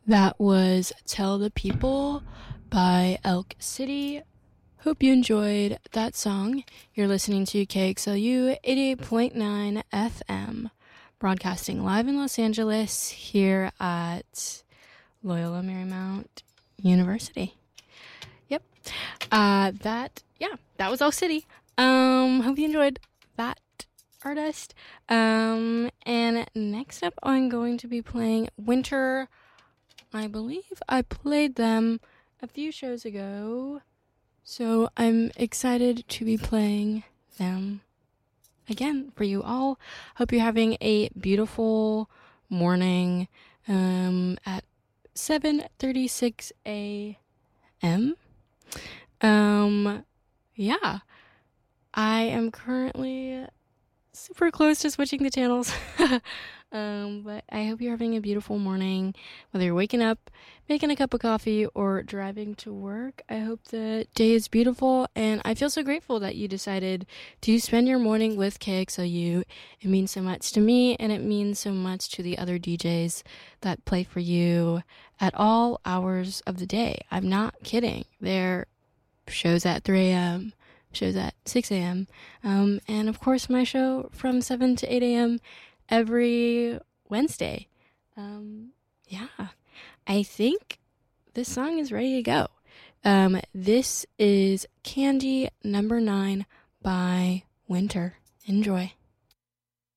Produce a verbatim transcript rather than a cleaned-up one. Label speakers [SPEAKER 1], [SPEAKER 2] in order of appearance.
[SPEAKER 1] That was Tell the People by Elk City. Hope you enjoyed that song. You're listening to K X L U eighty-eight point nine F M, broadcasting live in Los Angeles here at Loyola Marymount University. Yep. Uh, that, yeah, that was Elk City. Um, hope you enjoyed that artist. Um, and next up, I'm going to be playing Winter. I believe I played them a few shows ago, so I'm excited to be playing them again for you all. Hope you're having a beautiful morning um, at seven thirty-six a.m. Um, yeah, I am currently super close to switching the channels. Um, but I hope you're having a beautiful morning, whether you're waking up, making a cup of coffee, or driving to work. I hope the day is beautiful, and I feel so grateful that you decided to spend your morning with K X L U. It means so much to me, and it means so much to the other D Js that play for you at all hours of the day. I'm not kidding. There are shows at three a.m., shows at six a.m., um, and of course my show from seven to eight a.m., every Wednesday. Um, yeah, I think this song is ready to go. Um, this is Candy Number Nine by Winter. Enjoy.